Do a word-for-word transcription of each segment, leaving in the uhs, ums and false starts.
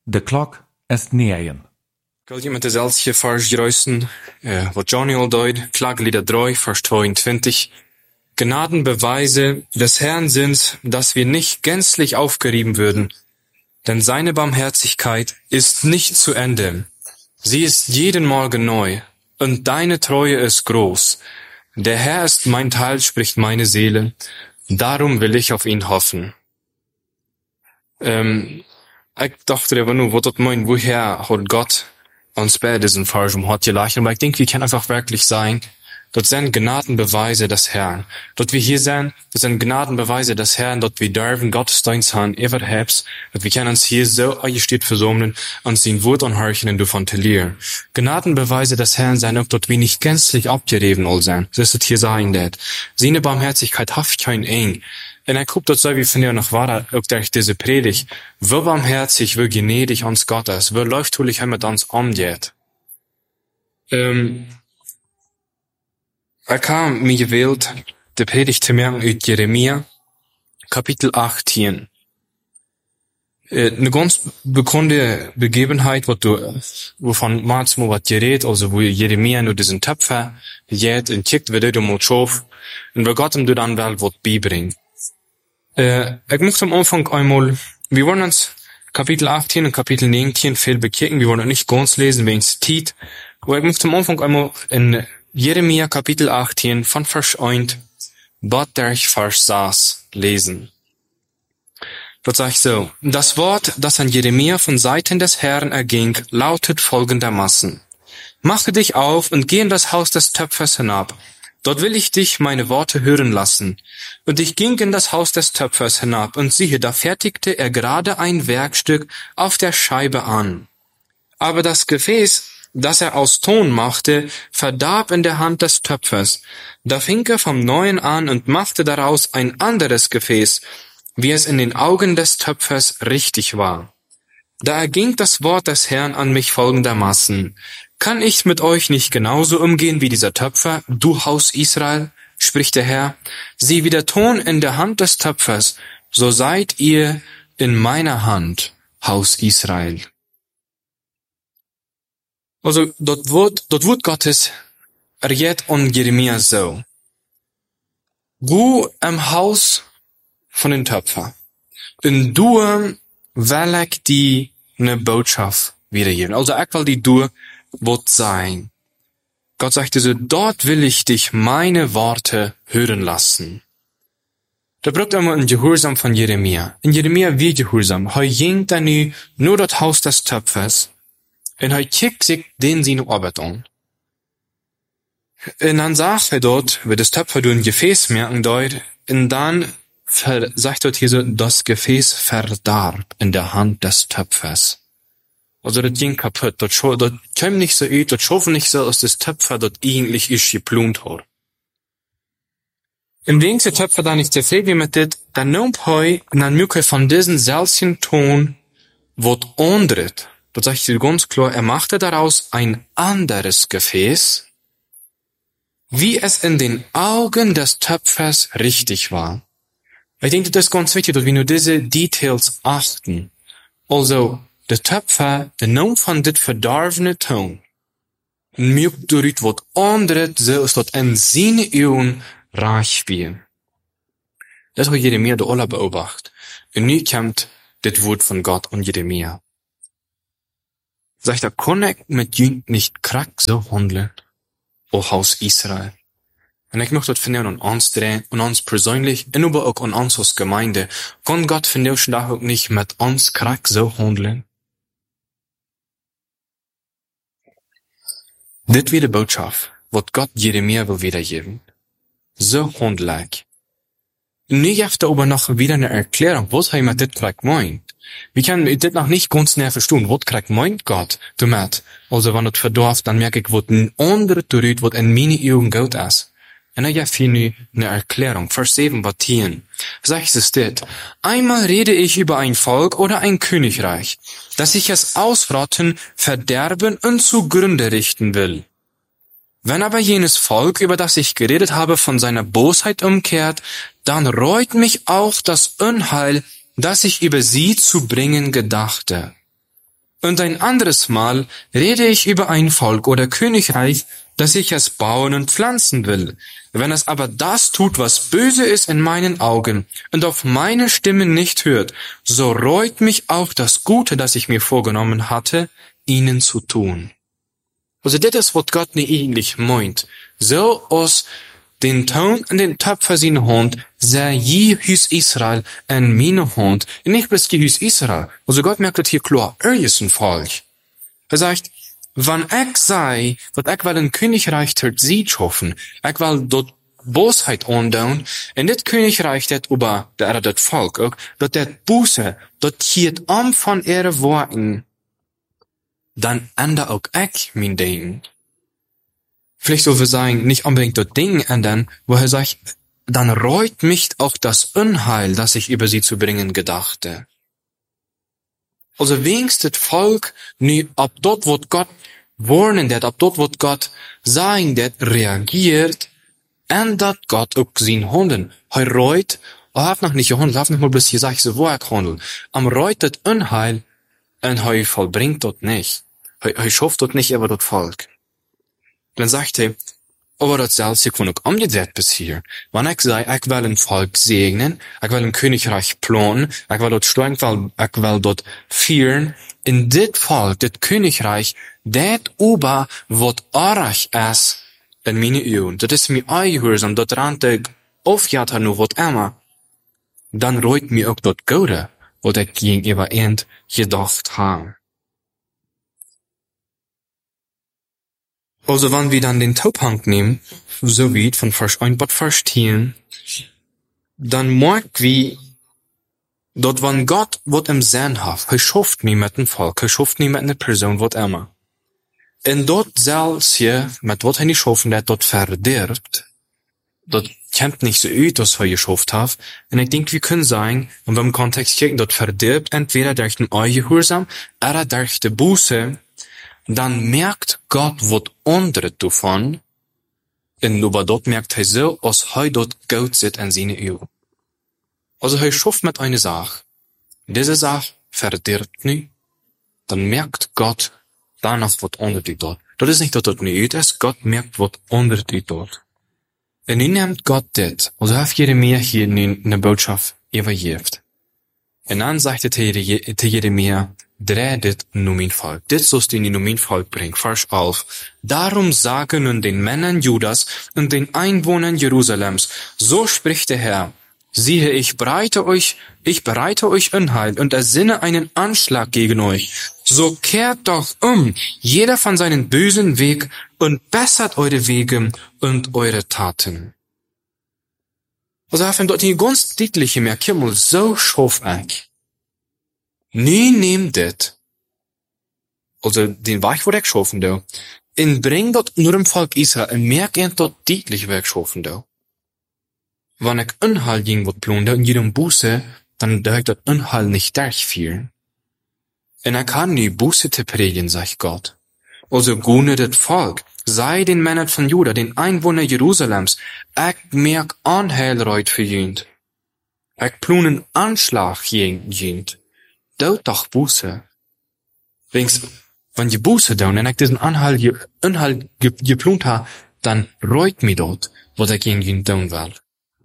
The clock is negen. Kan je met dezelfde vers juisten, uh, wat Johnny al deed, Klagelieder drei, Vers zweiundzwanzig. Gnadenbeweise des Herrn sind, dass wir nicht gänzlich aufgerieben würden, denn seine Barmherzigkeit ist nicht zu Ende. Sie ist jeden Morgen neu, und deine Treue ist groß. Der Herr ist mein Teil, spricht meine Seele, darum will ich auf ihn hoffen. Um, ik dacht er even nu, wat dat meint, woher hat Gott uns bei diesem Vers um hat gelacht, aber ich denke, wir können einfach wirklich sein, dort sind Gnadenbeweise des Herrn. Dort wir hier sind, das sind Gnadenbeweise des Herrn, dort wir dürfen Gottesdienst haben, überhaupt, dort wir können uns hier so eingestellt versammeln und sein Wort anhören und davon teilen. Gnadenbeweise des Herrn sind auch dort wir nicht gänzlich abgerieben all sein. So ist es hier sagen, dat. Seine Barmherzigkeit haft kein eng. Und ich guck dort so, wie von dir noch war, auch durch diese Predigt, wie barmherzig, wie gnädig uns Gott ist, wie läufthulig er mit uns umgeht. Ähm, Ik heb me gewählt, de predigt te merken uit Jeremia, Kapitel achttien. Eine ganz bekannte Begebenheit, wat du, wovon Mats mo wat geredet, also wo Jeremia nur diesen Töpfer jet und kickt, wie du mal schauf, und wo Gott ihm du dann wel wat beibringt. Äh, ich möchte am Anfang einmal, wir wollen uns Kapitel achtzehn und Kapitel neunzehn viel bekicken, wir wollen nicht ganz lesen, wegen es Zeit, aber ich möchte am Anfang einmal in Jeremia Kapitel achtzehn von Vers eins bis durch Vers sechs lesen. Dort sagt so: Das Wort, das an Jeremia von Seiten des Herrn erging, lautet folgendermaßen: Mache dich auf und geh in das Haus des Töpfers hinab. Dort will ich dich meine Worte hören lassen. Und ich ging in das Haus des Töpfers hinab, und siehe, da fertigte er gerade ein Werkstück auf der Scheibe an. Aber das Gefäß, das er aus Ton machte, verdarb in der Hand des Töpfers. Da fing er vom Neuen an und machte daraus ein anderes Gefäß, wie es in den Augen des Töpfers richtig war. Da erging das Wort des Herrn an mich folgendermaßen: Kann ich mit euch nicht genauso umgehen wie dieser Töpfer, du Haus Israel? Spricht der Herr. Sieh, wie der Ton in der Hand des Töpfers, so seid ihr in meiner Hand, Haus Israel. Also, dort wird, dort wird Gottes redet an Jeremia so: Du im Haus von den Töpfer, und du will ich die ne Botschaft wiedergeben. Also, ich will die du wird sein. Gott sagte so: Dort will ich dich meine Worte hören lassen. Da braucht einmal ein Gehorsam von Jeremia. In Jeremia wie Gehorsam. Er ging dann nu nur das Haus des Töpfers. Und er kickt sich den seine Arbeit an. Und dann sagt er dort, wie das Töpfer du ein Gefäß merken dort, und dann sagt dort hier so: Das Gefäß verdarb in der Hand des Töpfers. Also das ging kaputt, das kam nicht so ut, das schaffen nicht so, als das Töpfer dort eigentlich ist geplant hat. Im Ding der Töpfer da nicht zufrieden mit dit, dann nimmt er, und dann mögt er von diesen seltenen Ton, wird andret. Dort sagt er ganz klar, er machte daraus ein anderes Gefäß, wie es in den Augen des Töpfers richtig war. Ich denke, das ist ganz wichtig, dass wir nur diese Details achten. Also, der Töpfer, der Naam von dit verdarvene Ton, mögt durch wat andret, so ist dort in seine Augen reich wie. Das hat Jeremia der Allah beobachtet. Und nu kommt dit Wort von Gott an Jeremia. Sagt er, kann ich mit jüng nicht krack so handeln, o Haus Israel? Und ich möchte das finden an uns drehen, an uns persönlich, und aber auch an uns als Gemeinde. Kann Gott von dir schon auch nicht mit uns krack so handeln? Dit weer de boodschap, wat Gott Jeremia will wiedergeben. So handelijk. Nu heeft er aber noch wieder eine Erklärung, was er mit dit krack meint. Wir können dit noch nicht ganz näher verstehen, was krack meint Gott damit. Also wenn das verdorft, dann merke ich, was ein anderer tut, was in meine Augen gut ist. Und er gibt hier nu eine Erklärung. Vers sieben bis zehn. Sagt es dit: Einmal rede ich über ein Volk oder ein Königreich, dass ich es ausrotten, verderben und zugrunde richten will. Wenn aber jenes Volk, über das ich geredet habe, von seiner Bosheit umkehrt, dann reut mich auch das Unheil, das ich über sie zu bringen gedachte. Und ein anderes Mal rede ich über ein Volk oder Königreich, dass ich es bauen und pflanzen will. Wenn es aber das tut, was böse ist in meinen Augen und auf meine Stimme nicht hört, so reut mich auch das Gute, das ich mir vorgenommen hatte, ihnen zu tun. Also dit is wat God nie eigentlich meint. So als den toon en den töpfer zijn hand, zij je huis Israel en mijn hand. En niet bloß je huis Israel. Also Gott merkt het hier klar, er is een volk. Er sagt, wann ik sei, dat ik wel een königreich ter Sieg schaffen, ik wil dort Bosheit aandoen, en dit königreich dat über, der dat volk ook, dat dat Buße, dat hier het am van ihre Worten, dann ändere auch ich mein Ding. Vielleicht so wir sagen, nicht unbedingt das Ding ändern, wo er sagt, dann reut mich auch das Unheil, das ich über sie zu bringen gedachte. Also wenigstens das Volk, nie ab dort, wo Gott warnen det, ab dort, wo Gott sagen det, reagiert, ändert Gott auch sein Handeln. Er reut, er hat noch nicht gehandelt, er hat noch mal bloß gesagt, so wo er gehandelt. Am reut das Unheil, en hij vollbringt dat niet. Hij, hij schafft dat niet über dat volk. Dan zegt hij, aber dat zelfs gewoon ook omgedraaid bis hier. Wanneer ik zei, ik wil een volk segnen, ik wil een königreich plannen, ik wil dat steun, ik wil, ik wil dat vieren, in dit volk, dit königreich, dat ober wat arg is in mijn ogen. Dat is mijn eigen, dat rand ik afjaat nu wat immer. Dan reut mir ook dat Gode, wat ik gegenüber end gedacht habe. Also wenn wir dann den Taupunkt nehmen, so wie von Vers eins bis Vers zehn, dann merkt wir, dat wenn Gott wat im Sinn hat, er schafft nie mit dem Volk, er schafft nie mit einer Person, wat immer. En dat zelfs hier, mit wat hij niet schaffen, dat dat verdirbt, dat kommt nicht so uit als hij geschafft hat. En ik denk, wir können sagen, und beim Kontext kijken, dat verdirbt entweder durch den Ungehorsam, oder durch die Buße, dann merkt Gott wat andere davon, en über dort merkt hij so, als hij dort Gott zit in seine Augen. Also hij schafft mit einer Sache. Diese Sache verdirbt nie, dann merkt Gott danach wat onder die dort. Dat is nicht, dat dat niet uit is, Gott merkt wat onder die dort. En nu neemt Gott dit, also heeft Jeremia hier in de boodschap übergeeft. En dan zegt het tegen Jeremia, dreh dit nu mijn volk. Dit zoals die nu mijn volk brengt. Vers elf. Darum sagen nun den Männern Judas und den Einwohnern Jerusalems, so spricht der Herr, siehe, ich bereite euch, ich bereite euch Unheil und ersinne einen Anschlag gegen euch. So kehrt doch um, jeder von seinen bösen Weg und bessert eure Wege und eure Taten. Also haben dort die ganz deutliche Merkung, so schuf ich. Nie nehmt dit, also den Weg, wo ich schaffen da, und bring dort nur im Volk Israel, und merk ihr dort deutlich, wo ich schaffen da. Wenn ich Unheil ging wird plundern in jedem Buße, dann darf das Unheil nicht durchführen. Und er kann nie Buße te predigen, sagt Gott. Also gune das Volk, sei den Männern von Juda, den Einwohner Jerusalems, ich merk Unheilreut verjünt. Ich plunen Anschlag jünt. Dood doch Buße. Wings, wenn je Buße down, und ich diesen Unheil, je, Unheil geplunt ha, dann reut mi dort, was ich gegen jünt down will.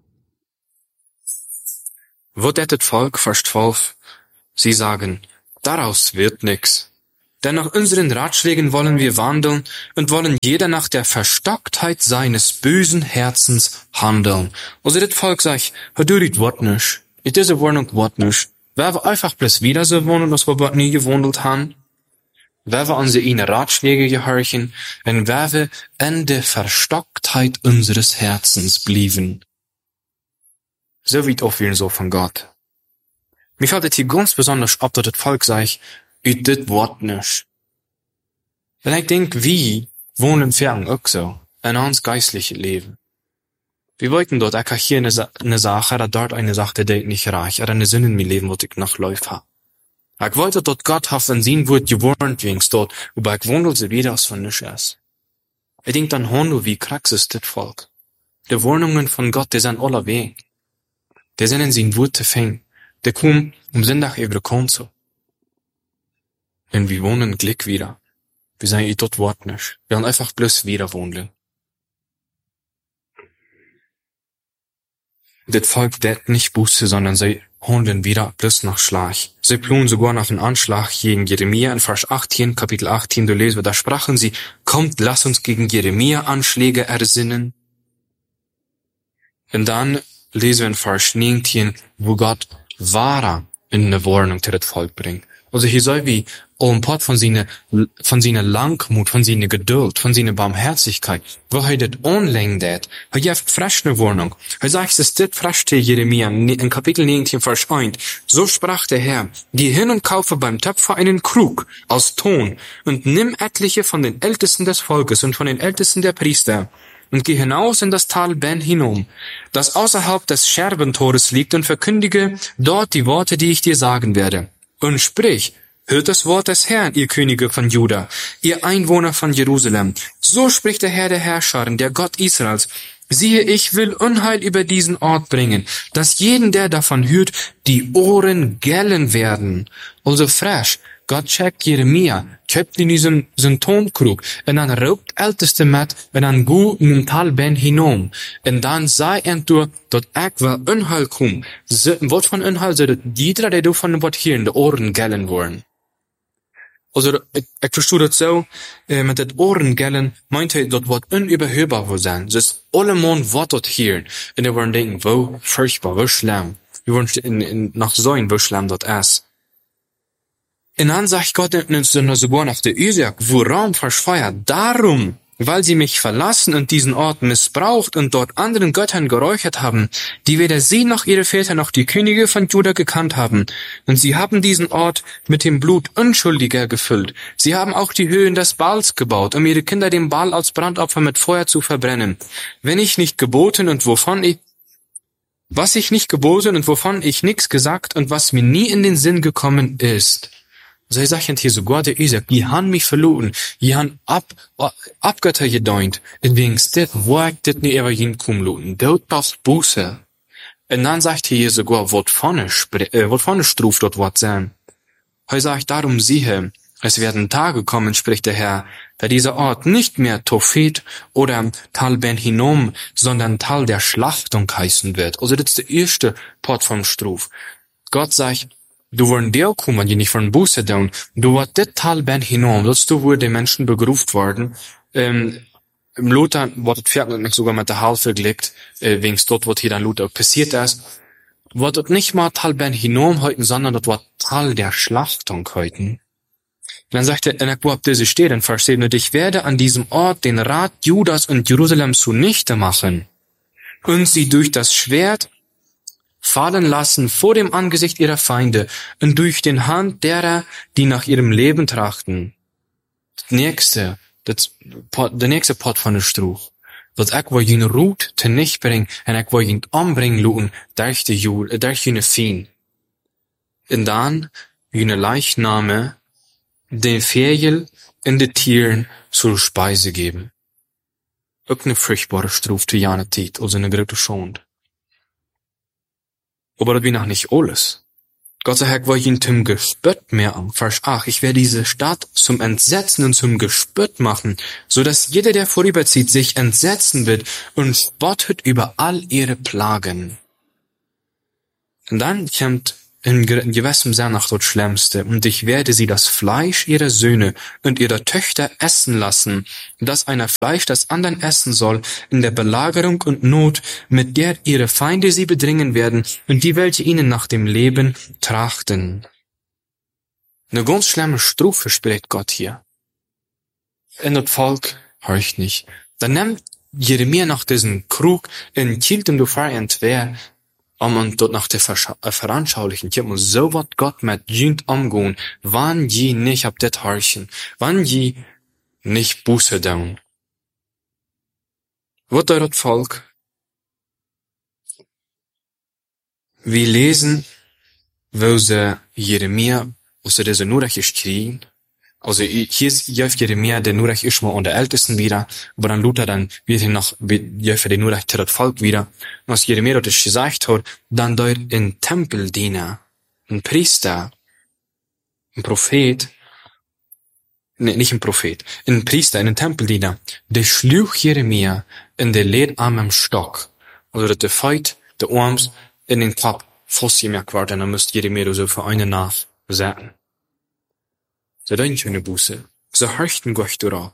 Wo det het Volk, Vers zwölf, sie sagen, daraus wird nix. Denn nach unseren Ratschlägen wollen wir wandeln und wollen jeder nach der Verstocktheit seines bösen Herzens handeln. Also das Volk sagt, hör du dit wat nisch. It is a Warnung wat nisch. Wer wir einfach bloß wieder so wohnen, als wir dort nie gewandelt haben. Wer wir unsere ihnen Ratschläge gehorchen und wer wir in der Verstocktheit unseres Herzens blieben. So wie auch wir so von Gott. Mir fällt es hier ganz besonders ab, dass das Volk sagt, ich dit Wort nicht. Wenn ich denk, wie wohnen fern auch so, in uns geistliches Leben. Wir wollten dort, ich hier eine, eine Sache, oder dort eine Sache, die ich nicht reich, oder eine Sinn in mir Leben, wo ich noch läuft habe. Ich wollte dort Gott haben, sehen, wo gewarnt wings dort, aber ich wunderte wieder, was von nichts ist. Ich denk dann, Hondo, wie krax ist das Volk. Die Warnungen von Gott, die sind aller Weg. Die sind in sein Wort zu fängen. Die kommen um Sonntag über die Konzo. Und wir wohnen Glück wieder. Wir sagen, ich dort Wort nicht. Wir haben einfach bloß wieder wohnen. Das Volk det nicht Buße, sondern sie holen wieder bloß nach Schlag. Sie planen sogar nach einem Anschlag gegen Jeremia in Vers achtzehn, Kapitel achtzehn, du lesen, da sprachen sie, kommt, lass uns gegen Jeremia Anschläge ersinnen. Und dann lesen wir in Vers neunzehn, wo Gott wahrer in eine Warnung zu das Volk bringt. Also hier soll wie ein Part von seiner, von seiner Langmut, von seiner Geduld, von seiner Barmherzigkeit, wo er das anlängt hat, er gibt frisch eine Warnung. Er sagt, es ist das frisch zu Jeremia, in Kapitel neunzehn, Vers eins. So sprach der Herr, geh hin und kaufe beim Töpfer einen Krug aus Ton und nimm etliche von den Ältesten des Volkes und von den Ältesten der Priester und geh hinaus in das Tal Ben Hinnom, das außerhalb des Scherbentores liegt, und verkündige dort die Worte, die ich dir sagen werde. Und sprich, hört das Wort des Herrn, ihr Könige von Juda, ihr Einwohner von Jerusalem. So spricht der Herr der Herrscharen, der Gott Israels. Siehe, ich will Unheil über diesen Ort bringen, dass jeden, der davon hört, die Ohren gellen werden. Also fresh, Gott checkt Jeremia, checkt in diesem Symptomkrug, und dann raubt älteste met, und dann go in den Tal Ben Hinnom. Und dann sei er durch, dort ek wel Unheil kom. Wat van Unheil, so dat jeder, der du von wat hier in de Ohren gellen worden. Also, ich, ich verstehe das so, äh, mit den Ohren gellen, meint er, dort wird unüberhörbar wo sein. Das ist allemal Wort dort hier. Und wir wollen denken, wo furchtbar, wo schlimm. Wir wollen in, in, nach so ein, wo schlimm dort ist. Und dann sagt Gott sogar nach der Isaac, wo Raum verschfeuert, darum, weil sie mich verlassen und diesen Ort missbraucht und dort anderen Göttern geräuchert haben, die weder sie noch ihre Väter noch die Könige von Juda gekannt haben. Und sie haben diesen Ort mit dem Blut Unschuldiger gefüllt. Sie haben auch die Höhen des Baals gebaut, um ihre Kinder dem Baal als Brandopfer mit Feuer zu verbrennen. Wenn ich nicht geboten und wovon ich, was ich nicht geboten und wovon ich nichts gesagt und was mir nie in den Sinn gekommen ist. So ich sag hier sogar der Isaac, die haben mich verloren, die haben ab, abgötter gedeunt, und wegen dit, wo ich dit nie ever hinkommen loten, dort passt Buße. Und dann sagt hier sogar, wat vorne, äh, wat vorne struft dort wat sein. Er sagt, darum siehe, es werden Tage kommen, spricht der Herr, da dieser Ort nicht mehr Tophet oder Tal Ben Hinnom, sondern Tal der Schlachtung heißen wird. Also das ist der erste Part vom Struf. Gott sagt, du wollen der kommen, die nicht von Buße tun. Du war det Tal Ben Hinnom, dort du wurde Menschen begruft worden. Ähm, im Luther wird das sogar mit der Hall verglichen, äh, wegen dort, wo hier dann Luther passiert ist. Wird dort nicht mal Tal Ben Hinnom heute, sondern dort war Tal der Schlachtung heute. Dann sagt er, in der Buch diese steht in Vers sieben, und ich werde an diesem Ort den Rat Judas und Jerusalem zunichte machen und sie durch das Schwert fallen lassen vor dem Angesicht ihrer Feinde und durch den Hand derer, die nach ihrem Leben trachten. Das nächste, das, der nächste Part von der Struch. Dat ik wil je roet te nicht brengen en ik wil je ombrengen loten durch de Jul, durch je Fien. En dan je Leichname den Vögeln in de Tieren zur Speise geben. Ook eine furchtbare Struf zu jane Zeit, also eine große Schande. Aber das bin noch nicht alles. Gott sei Dank war ihn zum Gespött mehr am Vers acht. Ich werde diese Stadt zum Entsetzen und zum Gespött machen, so dass jeder, der vorüberzieht, sich entsetzen wird und spottet über all ihre Plagen. Und dann kommt in gewissem Sinne noch das Schlimmste, und ich werde sie das Fleisch ihrer Söhne und ihrer Töchter essen lassen, dass einer Fleisch das anderen essen soll, in der Belagerung und Not, mit der ihre Feinde sie bedringen werden, und die, welche ihnen nach dem Leben trachten. Eine ganz schlimme Strophe spricht Gott hier. Und das Volk horcht nicht. Dann nimmt Jeremia nach diesem Krug und hielt ihm dafür entwehr, um und dort nach der Veranschaulichen, ich muss so wat Gott mit jünd umgehen, wann je nicht ab det horchen, wann je nicht Buße tun. Wat dort Volk? Wir lesen, wo sie Jeremia, wo sie diese Nurech kriegen. Also hier ist Jeremia, der Nurech ist mal unter Ältesten wieder, aber dann Luther, dann wird ihn noch, Jöffer der Nurech das Volk wieder. Und was Jeremia das gesagt hat, dann dort ein Tempeldiener, ein Priester, ein Prophet, nee, nicht ein Prophet, ein Priester, ein Tempeldiener, der schlug Jeremia in der leed aan hem stok. Also dat de feit, de arms in den Kopf vastgemerkt wordt en dan moest Jeremia zo voor een naaf zetten. Ze denken hun boese. Ze harchten Gott erop.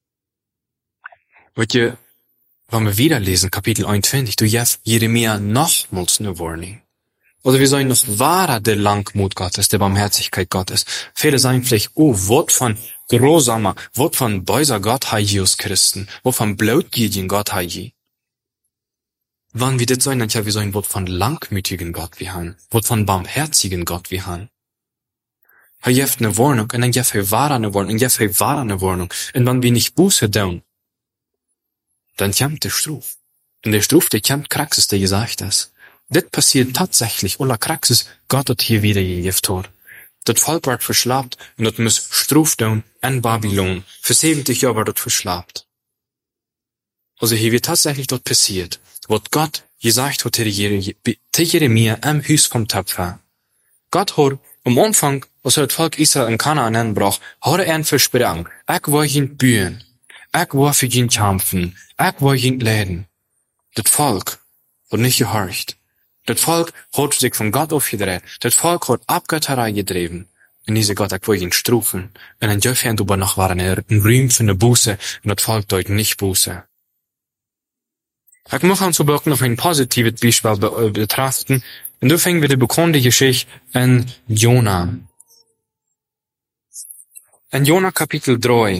Wat je, wenn wir wieder lesen, Kapitel einundzwanzig, du hast Jeremia nochmals eine Warnung. Oder wir sollen noch wahrer der Langmut Gottes, der Barmherzigkeit Gottes. Viele sagen vielleicht, oh, wat von grausamer, wat von böser Gott hat Jesus Christen, wat von blutgierigen Gott hat je. Wann wir das sagen, dann ja, wir sollen wat von langmütigen Gott wir haben, wat von barmherzigen Gott wir haben. Er gibt eine Warnung, und dann gibt er wahrer eine Warnung, und gibt er wahrer eine Warnung. Und wenn wir nicht Buße tun, dann kommt der Struf. Und der Struf, der kommt Kraxis, der gesagt ist. Das passiert tatsächlich, oder Kraxis, Gott hat hier wieder gegeben. Das Volk wird verschlapt, und das muss Struf tun in Babylon. Für siebzig Jahre wird das verschlapt. Also hier wird tatsächlich dort passiert, was Gott gesagt hat, Jeremia im Haus vom Töpfer. Gott hat am Anfang, als er das Volk Israel in Kanaan anbrach, hat er ihn versprochen, ich will ihn bühen, ich will für ihn kämpfen, ich will ihn leiden. Das Volk hat nicht gehorcht. Das Volk hat sich von Gott aufgedreht. Das Volk hat Abgötterei getrieben. Und diese Gott, ich will ihn strufen. Und ein Jöfchen drüber noch waren ein Rühm für eine Buße, und das Volk deut nicht Buße. Ich möchte uns aber auch noch ein positives Beispiel be- betrachten. Und da fängen wir die bekannte Geschichte in Jona. In Jona Kapitel drei.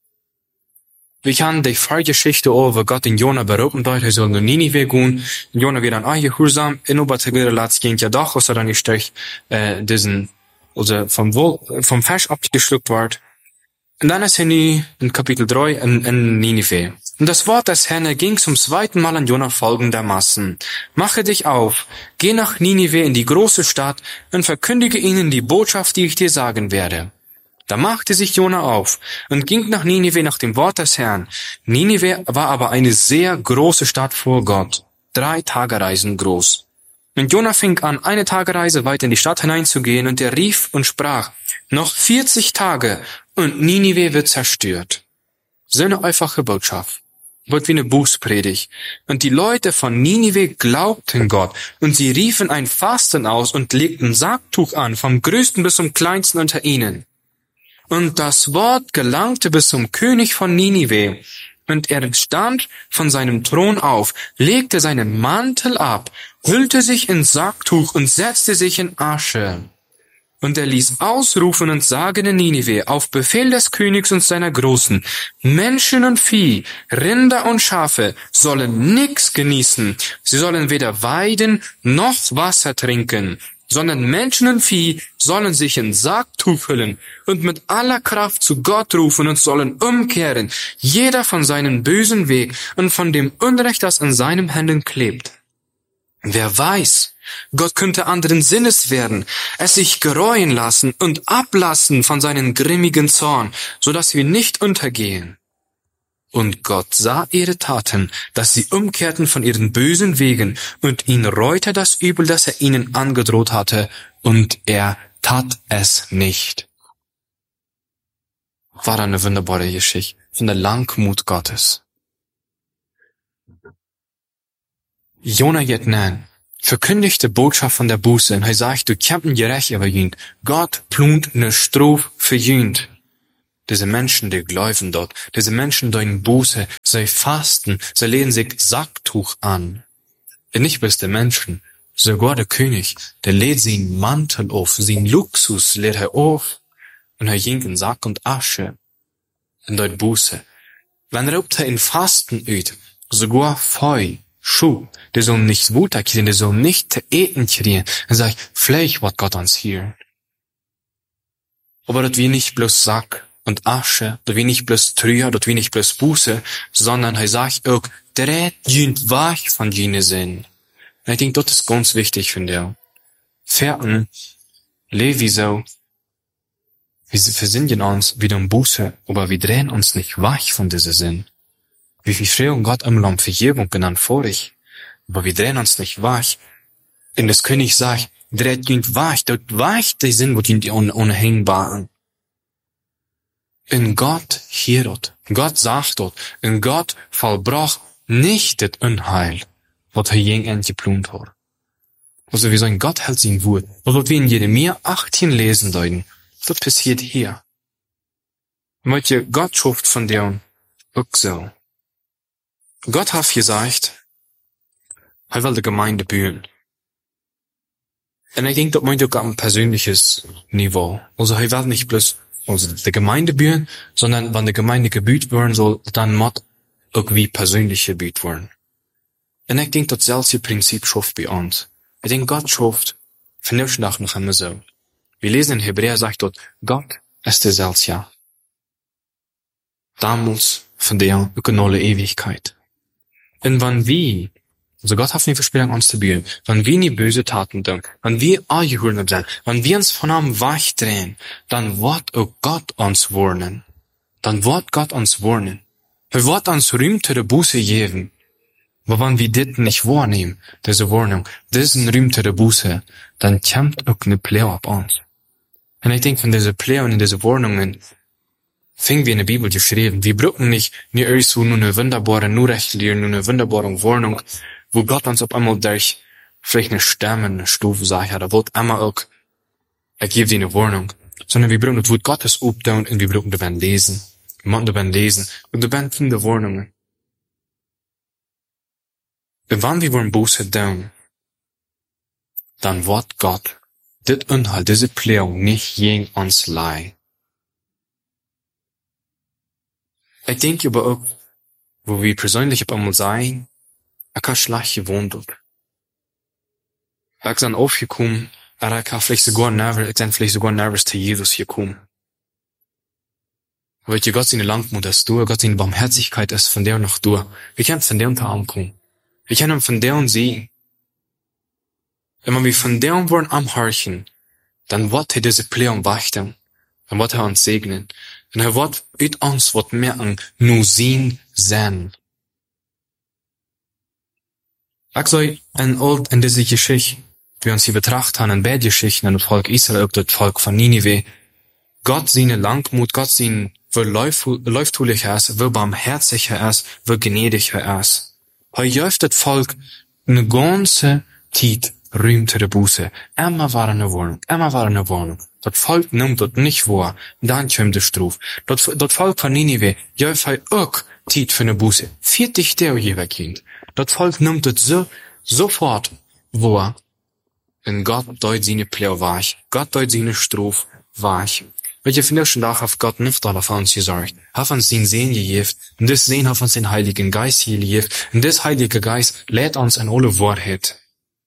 Wir kennen die Vorgeschichte over Gott in Jona beroepen dat hij zal naar Ninive gaan. Jona weer dan aangehoorzaam. En op het laatste kindje dag was er dan gestrecht, äh, diesen, also vom Wohl, vom Fisch abgeschluckt wordt. Und dann ist er nu in Kapitel drei in, in Ninive. Und das Wort des Herrn ging zum zweiten Mal an Jona folgendermaßen. Mache dich auf, geh nach Ninive in die große Stadt und verkündige ihnen die Botschaft, die ich dir sagen werde. Da machte sich Jona auf und ging nach Ninive nach dem Wort des Herrn. Ninive war aber eine sehr große Stadt vor Gott, drei Tagereisen groß. Und Jona fing an, eine Tagereise weit in die Stadt hineinzugehen, und er rief und sprach, noch vierzig Tage und Ninive wird zerstört. So eine einfache Botschaft. Wird wie eine Bußpredigt. Und die Leute von Ninive glaubten Gott, und sie riefen ein Fasten aus und legten Sacktuch an, vom größten bis zum kleinsten unter ihnen. Und das Wort gelangte bis zum König von Ninive. Und er stand von seinem Thron auf, legte seinen Mantel ab, hüllte sich in Sacktuch und setzte sich in Asche. Und er ließ ausrufen und sagen in Ninive, auf Befehl des Königs und seiner Großen, Menschen und Vieh, Rinder und Schafe sollen nix genießen. Sie sollen weder weiden noch Wasser trinken, sondern Menschen und Vieh sollen sich in Sacktuch hüllen und mit aller Kraft zu Gott rufen und sollen umkehren, jeder von seinem bösen Weg und von dem Unrecht, das an seinen Händen klebt. Wer weiß, Gott könnte anderen Sinnes werden, es sich gereuen lassen und ablassen von seinem grimmigen Zorn, so dass wir nicht untergehen. Und Gott sah ihre Taten, dass sie umkehrten von ihren bösen Wegen, und ihn reute das Übel, das er ihnen angedroht hatte, und er tat es nicht. War eine wunderbare Geschichte von der Langmut Gottes. Jona geht nein, verkündigte Botschaft von der Buße, und er sagt, du kämpfen gerecht über ihn. Gott plant ne Straf für ihn. Diese Menschen, die glauben dort, diese Menschen, die in Buße, sie fasten, sie legen sich Sacktuch an. Und nicht bloß der Menschen, sogar der König, der lädt seinen Mantel auf, seinen Luxus lädt er auf, und er ging in Sack und Asche. Und dort Buße. Wenn er er in Fasten üt, sogar Feu, Schuh, die sollen nicht Wutter kriegen, die sollen nicht zu eten kriegen, dann sag ich, vielleicht wird Gott uns hier. Aber das wie nicht bloß Sack und Asche, das wie nicht bloß Trüher, das wie nicht bloß Buße, sondern er sagt auch, dreht jünd wach von jene Sinn. Und ich denke, das ist ganz wichtig, finde ich. Vierten, Levi so, wir versinnen uns wieder um Buße, aber wir drehen uns nicht wach von dieser Sinn. Wie viel Schreien Gott immer um Vergebung genannt vor ich, aber wir drehen uns nicht wach. Und das König sagt, dreht jünd wach, dort wach der Sinn, wo jünd ohne, ohne hängbaren. En Gott hier dort. Gott sagt dort. En Gott vollbracht nicht das Unheil, was er jeng en geplant hat. Also wir sagen, Gott hält sein Wort. Und was wir in Jeremia achtzehn lesen deuten, das passiert hier. Weil je Gott schafft von der auch so. Gott hat gesagt, er will die Gemeinde bauen. Und ich denke, das meint auch am persönliches Niveau. Also er will nicht bloß also die Gemeinde bauen, sondern wenn die Gemeinde gebaut werden soll, dann muss auch wie persönlich gebaut werden. Und ich denke, das selbe Prinzip schafft bei uns. Ich denke, Gott schafft von der Tag noch immer so. Wir lesen in Hebräer, sagt dort, Gott ist derselbe, ja. Damals von der auch in alle Ewigkeit. Und wenn wir, also Gott hat nicht versprochen, uns zu bauen, wenn wir nie böse Taten tun, wenn wir angehörig sind, wenn wir uns von ihm wegdrehen, dann wird auch Gott uns warnen. Dann wird Gott uns warnen. Er wird uns rühmtere Buße geben. Aber wenn wir das nicht wahrnehmen, diese Warnung, diesen rühmtere Buße, dann kommt auch eine Pläne auf uns. Und ich denke, von diesen Plänen und diesen Warnungen, fing wir in der Bibel geschrieben. Wir brauchen nicht nur erst so nur eine wunderbare Nachricht, nur eine wunderbare Warnung, wo Gott uns auf einmal durch vielleicht eine Stimme, eine Stufe sagt, ja, da wird einmal auch, er gibt dir eine Warnung. Sondern wir brauchen das Wort Gottes aufdown und wir brauchen das lesen. Wir müssen das lesen. Und das sind viele Warnungen. Und wenn wir wollen Buße tun, dann wird Gott das Inhalt, diese Pläne nicht gegen uns leihen. Ich denke aber auch, wo wir persönlich auf einmal sein, ich habe schlecht gewohnt. Ich bin aufgekommen, aber ich habe vielleicht sogar nervös, ich bin vielleicht sogar nervös zu Jesus gekommen. Weil Gott seine Langmut ist durch, Gott seine Barmherzigkeit ist von der noch durch. Wir können von der unter ankommen. Wir können von der und sehen. Und wenn wir von der und wollen am Horchen, dann wird er diese Pläne wachten. Dann wird er uns segnen. Und er wird mit uns wird merken, nur sein sein. Ich soll in old in diese Geschichte, wie uns hier betrachtet haben, in beiden Geschichten, in das Volk Israel, auch das Volk von Ninive, Gott seine Langmut, Gott sein, wo läuftulicher ist, wo barmherziger ist, wo gnädiger ist. Er jäuft das Volk eine ganze Zeit rühmtere Buße. Immer war eine Warnung, immer war eine Warnung. Das Volk nimmt das nicht wahr, dann kommt die Strafe. Das, das Volk von Ninive jäuft auch Zeit für eine Buße. vierzig Tage jeweils. Das Volk nimmt das so, sofort wahr. Und Gott deut seine Pläne weich. Gott deut seine Strafe weich. Weil je von der Tag auf Gott nicht alle von uns gesorgt. Hat uns den Sehen gegeben. Und das Sehen hat uns den Heiligen Geist gegeben. Und das Heilige Geist lädt uns in alle Wahrheit.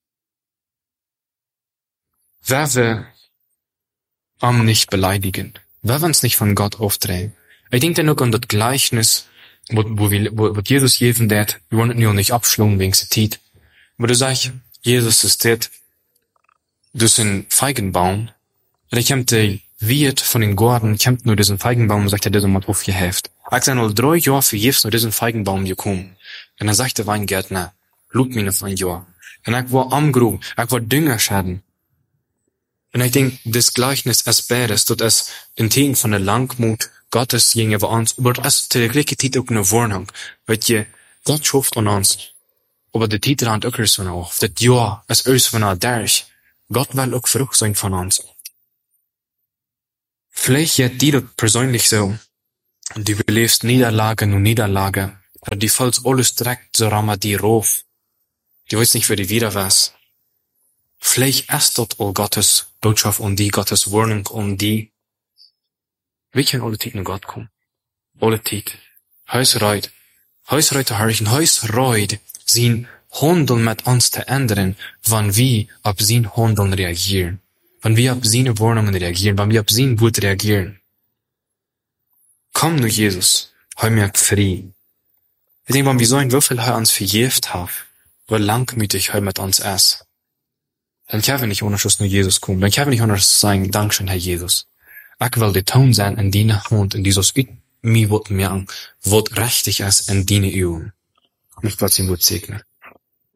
Wer will am nicht beleidigen? Wer will uns nicht von Gott aufdrehen? Ich denke dann auch an das Gleichnis, wo, wo, wir, wo, wo Jesus jeden dat, wir wollen es nicht abschlungen wegen der Zeit. Aber du sagst, Jesus ist das, durch einen Feigenbaum, und ich hab die Wirt von den Gordon, ich hab nur diesen Feigenbaum, und sagt er, das hat aufgeheft. Ich sag nur drei Jahre für Jesus nur diesen Feigenbaum gekommen. Und dann sagt der Weingärtner, lud mir noch ein Jahr. Und ich war am Grub, ich war Düngerschaden. Und ich denke, das Gleichnis ist beides, das ist in Tegen von der Langmut Gottes gegenüber uns, aber das ist der gleiche Zeit auch eine Warnung, weil je Gott schafft an uns, aber der Titel hat auch so noch, das Jahr ist aus von der Derch. Gott will auch Frucht sein von uns. Vielleicht jetzt die das persönlich so, und du belebst Niederlage und Niederlage, aber die fällt alles direkt so rammer die rauf. Die weiß nicht, für die wieder was. Vielleicht ist dort all Gottes Botschaft und die Gottes Warnung und die. Wir können alle Zeit nach Gott kommen. Alle Zeit. Heus reut. Heus reut zu horchen. Heus reut, sein Handeln mit uns zu ändern, wenn wir auf sein Handeln reagieren. Wenn wir auf seine Warnungen reagieren, wenn wir auf sein Wort reagieren. Komm nur Jesus, heu mir frei. Ich denke, wenn wir so ein Würfel er uns verjäft hat, wie langmütig heu mit uns ist, dann kann wir nicht ohne Schuss nur Jesus kommen. Dann kann wir nicht ohne Schuss sagen, Dankeschön, Herr Jesus. Ich will die Ton sein in deine Hand, in dieses Üt, mir wird merken, was richtig ist in deine Augen. Nicht, was ihm gut segnet.